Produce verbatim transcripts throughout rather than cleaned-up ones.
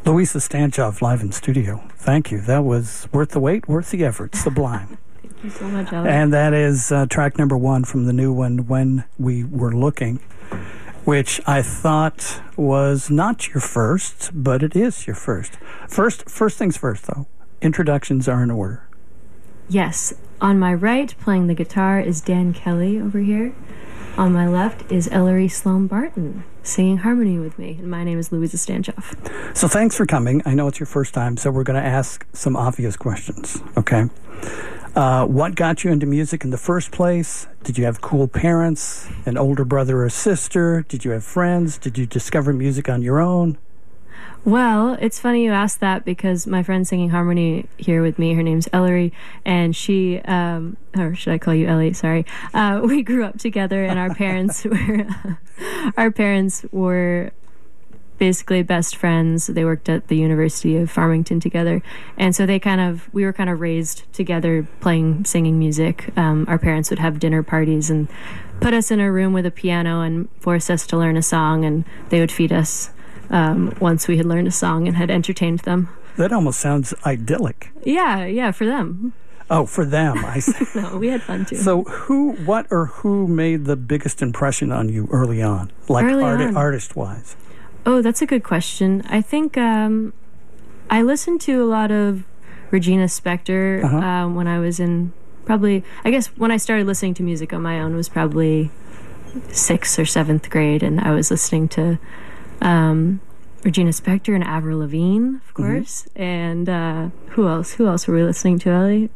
Louisa Stanchoff live in studio. Thank you. That was worth the wait, worth the effort. Sublime. Thank you so much, Alex. And that is uh, track number one from the new one, When We Were Looking, which I thought was not your first, but it is your first. First, first things first, though. Introductions are in order. Yes. On my right, playing the guitar, is Dan Kelly over here. On my left is Ellery Sloan Barton, singing harmony with me. And my name is Louisa Stanchoff. So thanks for coming. I know it's your first time, so we're going to ask some obvious questions, okay? Uh, what got you into music in the first place? Did you have cool parents, an older brother or sister? Did you have friends? Did you discover music on your own? Well, it's funny you asked that because my friend singing harmony here with me, her name's Ellery, and she, um, or should I call you Ellie? Sorry. Uh, we grew up together, and our parents were, our parents were basically best friends. They worked at the University of Farmington together, and so they kind of, we were kind of raised together playing, singing music. Um, our parents would have dinner parties and put us in a room with a piano and force us to learn a song, and they would feed us Um, once we had learned a song and had entertained them. That almost sounds idyllic. Yeah, yeah, for them. Oh, for them, I see. No, we had fun too. So who, what, or who made the biggest impression on you early on, like Early art- on. artist-wise? Oh, that's a good question. I think um, I listened to a lot of Regina Spektor Uh-huh. um, when I was in probably, I guess when I started listening to music on my own was probably sixth or seventh grade, and I was listening to Um, Regina Spektor and Avril Lavigne, of course, mm-hmm. and uh, who else? Who else were we listening to, Ellie?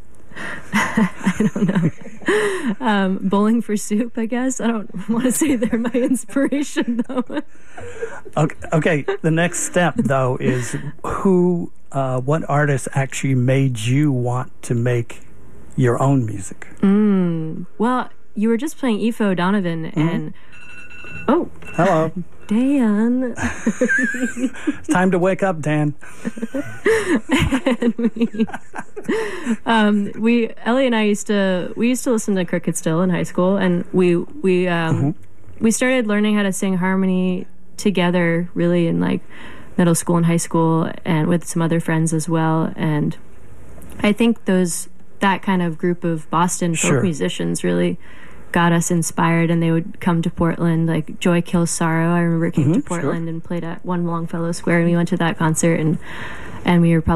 I don't know. um, Bowling for Soup, I guess. I don't want to say they're my inspiration, though. Okay, okay, the next step, though, is who, uh, what artist actually made you want to make your own music? Mm, well, you were just playing Aoife O'Donovan, mm-hmm. and oh, hello. Dan. It's time to wake up, Dan. and we, um, we, Ellie and I used to, we used to listen to Crooked Still in high school, and we, we, um, mm-hmm. we started learning how to sing harmony together, really, in like middle school and high school, and with some other friends as well. And I think those, that kind of group of Boston folk sure. musicians really got us inspired, and they would come to Portland. Like Joy Kills Sorrow, I remember came mm-hmm, to Portland sure. and played at One Longfellow Square, and we went to that concert, and and we were probably